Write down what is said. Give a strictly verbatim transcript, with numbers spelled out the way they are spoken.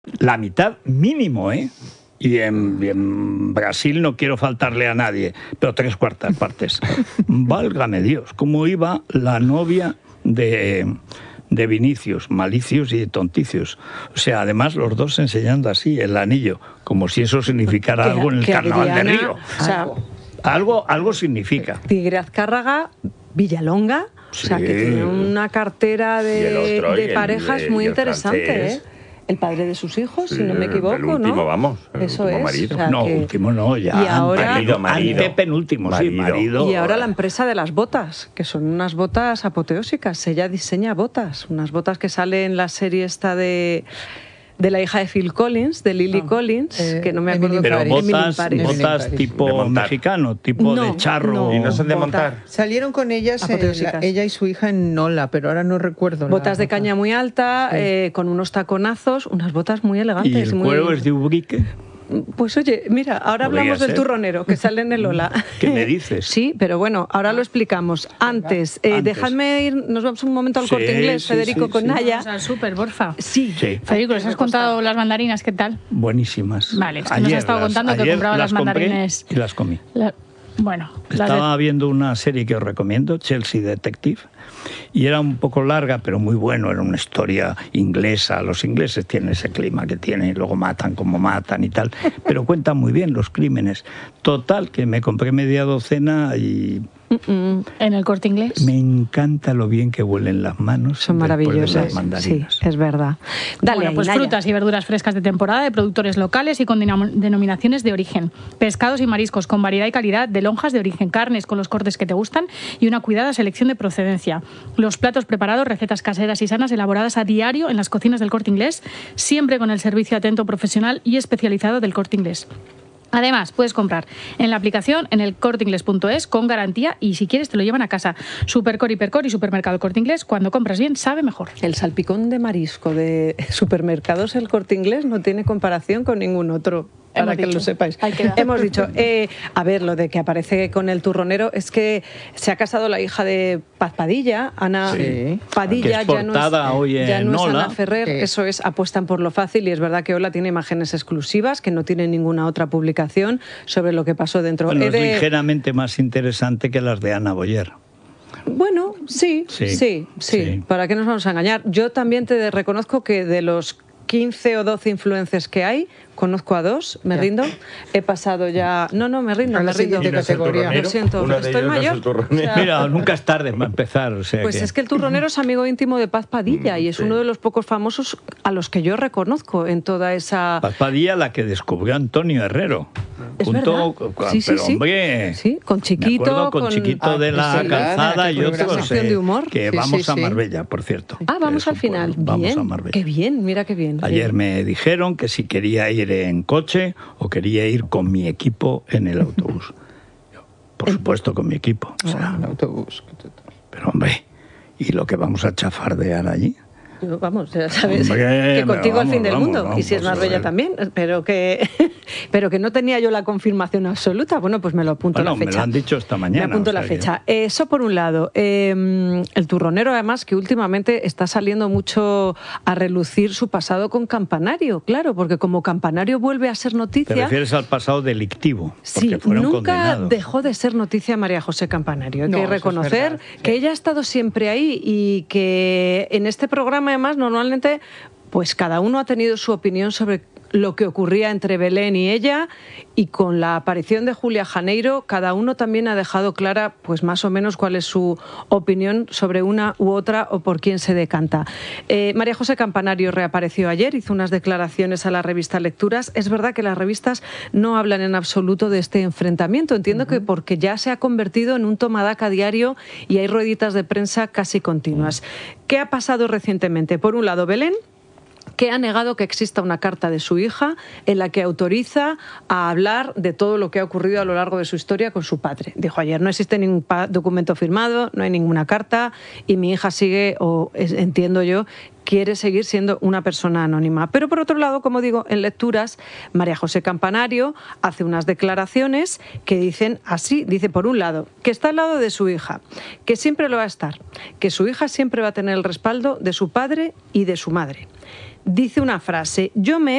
La mitad mínimo, ¿eh? Y en, en Brasil no quiero faltarle a nadie, pero tres cuartas partes. Válgame Dios, cómo iba la novia de, de Vinicius, Malicius y Tonticius. O sea, además los dos enseñando así el anillo, como si eso significara algo en el Carnaval Adriana, de Río. O sea, algo, algo significa. Tigre Azcárraga, Villalonga, Sí. o sea, que tiene una cartera de, Y el otro, de y el- parejas y muy el interesante, francés. ¿eh? El padre de sus hijos, Sí, si no me equivoco, el último, ¿no? vamos, el Eso último es. marido. o sea, No, que- último no, ya. Y ahora- Marido, marido. Antepenúltimo, sí, Marido. marido. Y ahora la empresa de las botas, que son unas botas apoteósicas. Ella diseña botas, unas botas que sale en la serie esta de, de la hija de Phil Collins, de Lily Ah, Collins, eh, que no me Emily acuerdo. Pero Paris. Emily botas, Paris. Emily botas Paris. tipo De montar. mexicano, tipo No, de charro. no. Y no son de Bota. montar. Salieron con ellas, en Apoteósicas. la- ella y su hija en Nola, pero ahora no recuerdo. la Botas de bota. caña muy alta, Sí. eh, con unos taconazos, unas botas muy Y elegantes. el muy... cuero es de ubrique. Pues oye, mira, ahora Podría hablamos del ser. turronero que sale en el Ola. ¿Qué me dices? Sí, pero bueno, ahora lo explicamos. Antes, eh, Antes. dejadme ir, nos vamos un momento al Sí, Corte Inglés, sí, Federico, sí, con sí. Naya. Vamos al súper, porfa. Sí. Sí. Federico, ¿les Me has consta. contado las mandarinas? ¿Qué tal? Buenísimas. Vale, es que nos ha estado las- contando que ayer compraba las compré mandarines. Y las comí. La- bueno, las de- Estaba viendo una serie que os recomiendo, Chelsea Detective, y era un poco larga, pero muy bueno, era una historia inglesa. Los ingleses tienen ese clima que tienen, y luego matan como matan y tal, pero cuentan muy bien los crímenes. Total, que me compré media docena y Mm, en el Corte Inglés. me encanta lo bien que huelen las manos. Son después de maravillosas. las mandarinas. Sí, es verdad. Dale, Bueno, ahí, pues Naya. frutas y verduras frescas de temporada de productores locales y con dinam- denominaciones de origen. Pescados y mariscos con variedad y calidad de lonjas de origen. Carnes con los cortes que te gustan y una cuidada selección de procedencia. Los platos preparados, recetas caseras y sanas elaboradas a diario en las cocinas del Corte Inglés, siempre con el servicio atento, profesional y especializado del Corte Inglés. Además, puedes comprar en la aplicación en el corte inglés punto es con garantía y si quieres te lo llevan a casa. Supercor, Hipercor y Supermercado Corte Inglés, cuando compras bien, sabe mejor. El salpicón de marisco de supermercados El Corte Inglés no tiene comparación con ningún otro. Para Hemos que dicho. lo sepáis. Ahí queda. Hemos dicho, eh, a ver, lo de que aparece con el turronero es que se ha casado la hija de Paz Padilla, Ana Sí. Padilla, Que es ya no es, portada hoy ya en no es Ola. Ana Ferrer, Sí. eso es, apuestan por lo fácil y es verdad que Ola tiene imágenes exclusivas que no tiene ninguna otra publicación sobre lo que pasó dentro. Bueno, He es de- ligeramente más interesante que las de Ana Boyer. Bueno, sí, Sí, sí, sí, sí. ¿Para qué nos vamos a engañar? Yo también te reconozco que de los quince o doce influencers que hay, conozco a dos, me Ya. rindo. He pasado ya... No, no, me rindo, A la me rindo. siguiente categoría. Lo siento, Uno de estoy ellos no es mayor. el turronero. O sea, Mira, nunca es tarde para empezar. O sea pues es que el turronero es amigo íntimo de Paz Padilla y es sí. uno de los pocos famosos a los que yo reconozco en toda esa... Paz Padilla, la que descubrió Antonio Herrero. Es Junto verdad. con- Sí, sí, pero sí. hombre, Sí, con me Chiquito, acuerdo con, con- Chiquito Ah, de la es verdad, Calzada aquel y otros programa. Sección de humor. que Sí, vamos sí, a sí. Marbella, por cierto. Ah, vamos Que al es un final. pueblo. Vamos Bien, a Marbella. qué bien, mira qué bien. Ayer me dijeron que si quería ir en coche o quería ir con mi equipo en el autobús. Yo, por supuesto, con mi equipo. O sea, En autobús. pero hombre, ¿y lo que vamos a chafardear allí? Yo, vamos, ya sabes, Hombre, que contigo pero al fin vamos, del vamos, mundo. vamos, y si es vamos a Marbella ver. también, pero que, pero que no tenía yo la confirmación absoluta. Bueno, pues me lo apunto Bueno, la me fecha. lo han dicho esta mañana, Me apunto o sea la que- fecha. Eso por un lado. Eh, el turronero, además, que últimamente está saliendo mucho a relucir su pasado con Campanario. Claro, porque como Campanario vuelve a ser ¿Te noticia... refieres al pasado delictivo? Sí, Porque fueron nunca condenados. dejó de ser noticia María José Campanario. Hay No, que eso es reconocer verdad, sí. que ella ha estado siempre ahí y que en este programa, además, normalmente, pues cada uno ha tenido su opinión sobre lo que ocurría entre Belén y ella, y con la aparición de Julia Janeiro, cada uno también ha dejado clara, pues más o menos, cuál es su opinión sobre una u otra o por quién se decanta. Eh, María José Campanario reapareció ayer, hizo unas declaraciones a la revista Lecturas. Es verdad que las revistas no hablan en absoluto de este enfrentamiento. Entiendo que porque ya se ha convertido en un tomadaca diario y hay rueditas de prensa casi continuas. ¿Qué ha pasado recientemente? Por un lado, Belén, que ha negado que exista una carta de su hija en la que autoriza a hablar de todo lo que ha ocurrido a lo largo de su historia con su padre. Dijo ayer, no existe ningún pa- documento firmado, no hay ninguna carta y mi hija sigue, o es- entiendo yo, quiere seguir siendo una persona anónima. Pero por otro lado, como digo, en Lecturas, María José Campanario hace unas declaraciones que dicen así, dice por un lado, que está al lado de su hija, que siempre lo va a estar, que su hija siempre va a tener el respaldo de su padre y de su madre. dice una frase: yo me